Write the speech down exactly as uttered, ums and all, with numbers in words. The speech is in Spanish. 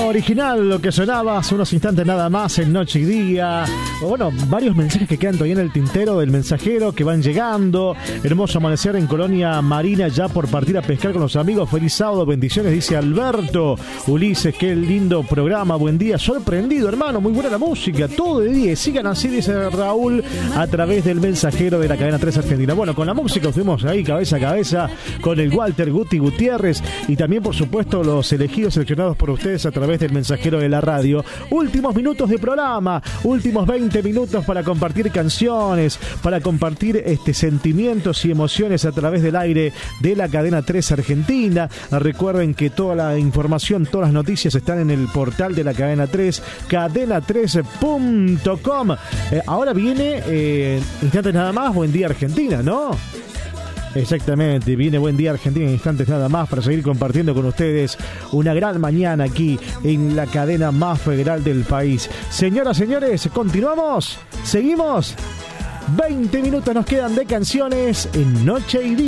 original, lo que sonaba hace unos instantes nada más en Noche y Día. Bueno, varios mensajes que quedan todavía en el tintero del mensajero que van llegando. Hermoso amanecer en Colonia Marina, ya por partir a pescar con los amigos. Feliz sábado, bendiciones, dice Alberto. Ulises, qué lindo programa, buen día. Sorprendido, hermano, muy buena la música, todo de diez. Sigan así, dice Raúl, a través del mensajero de la cadena tres Argentina. Bueno, con la música estuvimos ahí cabeza a cabeza con el Walter Guti Gutiérrez y también, por supuesto, los elegidos seleccionados por ustedes a través del mensajero de la radio. Últimos minutos de programa, últimos veinte minutos para compartir canciones, para compartir este sentimientos y emociones a través del aire de la cadena tres Argentina. Recuerden que toda la información, todas las noticias están en el portal de la cadena tres, cadena tres punto com. Eh, ahora viene, eh, instantes nada más, Buen Día Argentina, ¿no? Exactamente, viene Buen Día Argentina en instantes nada más para seguir compartiendo con ustedes una gran mañana aquí en la cadena más federal del país. Señoras, señores, continuamos, seguimos. veinte minutos nos quedan de canciones en Noche y Día.